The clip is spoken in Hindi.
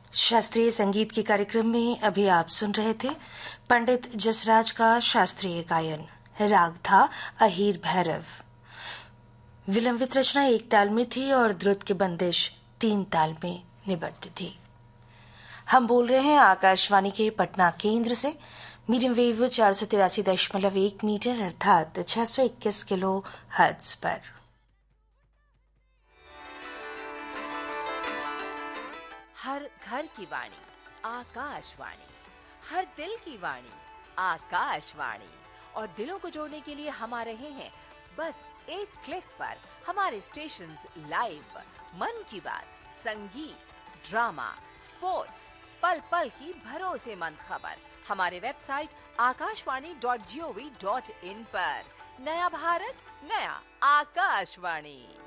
शास्त्रीय संगीत के कार्यक्रम में अभी आप सुन रहे थे पंडित जसराज का शास्त्रीय गायन। राग था अहीर भैरव। विलंबित रचना एक ताल में थी और द्रुत की बंदिश 3 ताल में निबद्ध थी। हम बोल रहे हैं आकाशवाणी के पटना केंद्र से। मीडियम वेव 483.1 मीटर अर्थात 621 किलो हर्ट्ज पर। हर घर की वाणी आकाशवाणी, हर दिल की वाणी आकाशवाणी। और दिलों को जोड़ने के लिए हम आ रहे हैं बस एक क्लिक पर। हमारे स्टेशंस लाइव, मन की बात, संगीत, ड्रामा, स्पोर्ट्स, पल पल की भरोसेमंद खबर हमारे वेबसाइट akashvani.gov.in पर। नया भारत, नया आकाशवाणी।